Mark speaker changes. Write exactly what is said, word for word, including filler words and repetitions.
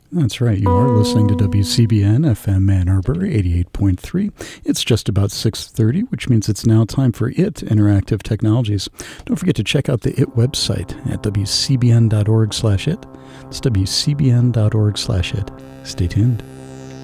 Speaker 1: That's right. You are listening to W C B N F M Ann Arbor eighty-eight point three. It's just about six thirty, which means it's now time for I T Interactive Technologies. Don't forget to check out the I T website at w c b n dot org slash it. It's w c b n dot org slash it. Stay tuned.